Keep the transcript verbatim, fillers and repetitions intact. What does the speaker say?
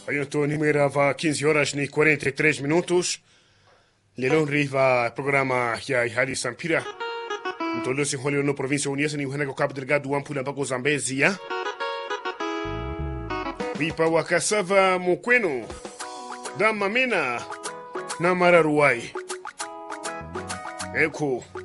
Aí então numerava quinze horas e quarenta e três minutos. Lelo riva programa ya Ihari Sampira. Ntolo si holi no província Uniesa ni uhena ko Cabo Delgado wampula mpako Zambezi ya. Vipa wakasava mukwenu. Dama mina na mararuai. Eko